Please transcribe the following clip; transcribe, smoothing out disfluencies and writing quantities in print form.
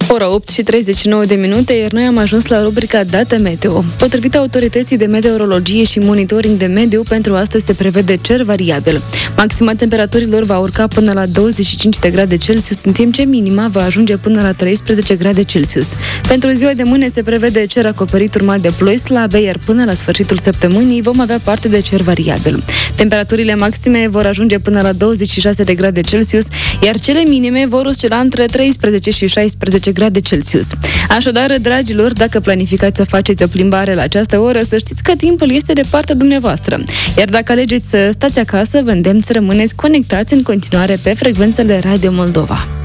Ora 8:39, iar noi am ajuns la rubrica Date Meteo. Potrivit Autorității de Meteorologie și Monitoring de Mediu, pentru astăzi se prevede cer variabil. Maxima temperaturilor va urca până la 25 de grade Celsius, în timp ce minima va ajunge până la 13 grade Celsius. Pentru ziua de mâine se prevede cer acoperit urmat de ploi slabe, iar până la sfârșitul săptămânii vom avea parte de cer variabil. Temperaturile maxime vor ajunge până la 26 de grade Celsius, iar cele minime vor oscila între 13 și 16 grade Celsius. Așadar, dragilor, dacă planificați să faceți o plimbare la această oră, să știți că timpul este de partea dumneavoastră. Iar dacă alegeți să stați acasă, vă îndemn să rămâneți conectați în continuare pe frecvențele Radio Moldova.